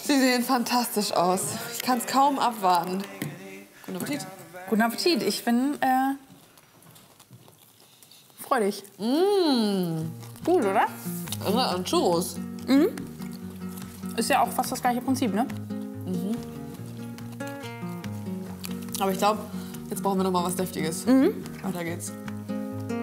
Sie sehen fantastisch aus. Ich kann es kaum abwarten. Guten Appetit. Guten Appetit. Ich bin freudig. Gut, oder? Erinnert an Churros. Ist ja auch fast das gleiche Prinzip, ne? Aber ich glaube, jetzt brauchen wir noch mal was Deftiges. Weiter geht's.